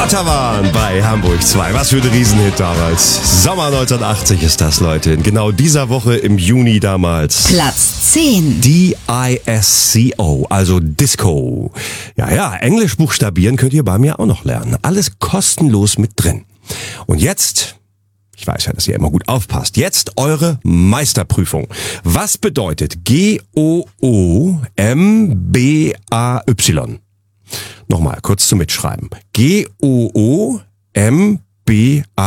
Ottawan bei Hamburg 2. Was für ein Riesenhit damals. Sommer 1980 ist das, Leute. In genau dieser Woche im Juni damals. Platz 10. DISCO, also Disco. Ja, Englisch buchstabieren könnt ihr bei mir auch noch lernen. Alles kostenlos mit drin. Und jetzt, ich weiß ja, dass ihr immer gut aufpasst, jetzt eure Meisterprüfung. Was bedeutet GOOMBAY? Nochmal, kurz zum Mitschreiben. GOOMBAY.